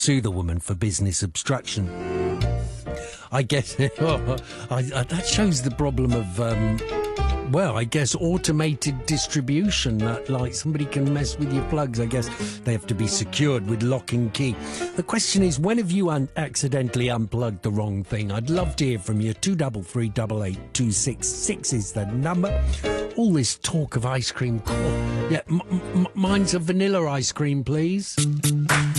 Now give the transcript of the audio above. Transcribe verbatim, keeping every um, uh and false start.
sue the woman for business obstruction. I guess I, I, that shows the problem of, um, well, I guess automated distribution. That, like, somebody can mess with your plugs. I guess they have to be secured with lock and key. The question is, when have you un- accidentally unplugged the wrong thing? I'd love to hear from you. Two double three double eight two six six is the number. All this talk of ice cream. Yeah, m- m- mine's a vanilla ice cream, please.